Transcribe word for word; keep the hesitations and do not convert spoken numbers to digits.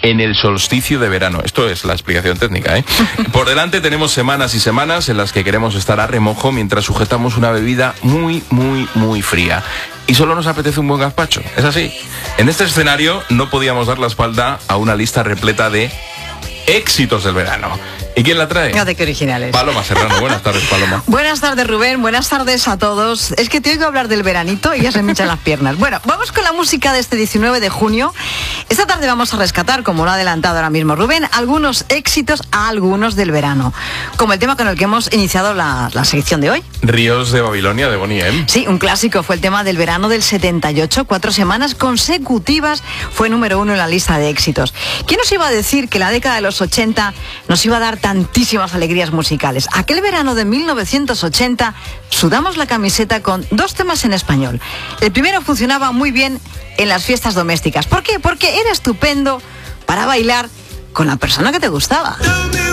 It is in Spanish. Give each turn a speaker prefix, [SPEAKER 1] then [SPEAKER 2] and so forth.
[SPEAKER 1] en el solsticio de verano. Esto es la explicación técnica, ¿eh? Por delante tenemos semanas y semanas en las que queremos estar a remojo mientras sujetamos una bebida muy, muy, muy fría. Y solo nos apetece un buen gazpacho. ¿Es así? En este escenario no podíamos dar la espalda a una lista repleta de éxitos del verano. ¿Y quién la trae?
[SPEAKER 2] Fíjate qué originales.
[SPEAKER 1] Paloma Serrano. Buenas tardes, Paloma.
[SPEAKER 2] Buenas tardes, Rubén. Buenas tardes a todos. Es que te oigo hablar del veranito y ya se me echan las piernas. Bueno, vamos con la música de este diecinueve de junio. Esta tarde vamos a rescatar, como lo ha adelantado ahora mismo Rubén, algunos éxitos a algunos del verano. Como el tema con el que hemos iniciado la, la sección de hoy.
[SPEAKER 1] Ríos de Babilonia, de Bonnie M.
[SPEAKER 2] Sí, un clásico. Fue el tema del verano del setenta y ocho. Cuatro semanas consecutivas fue número uno en la lista de éxitos. ¿Quién nos iba a decir que la década de los ochenta nos iba a dar tantísimas alegrías musicales? Aquel verano de mil novecientos ochenta sudamos la camiseta con dos temas en español. El primero funcionaba muy bien en las fiestas domésticas. ¿Por qué? Porque era estupendo para bailar con la persona que te gustaba.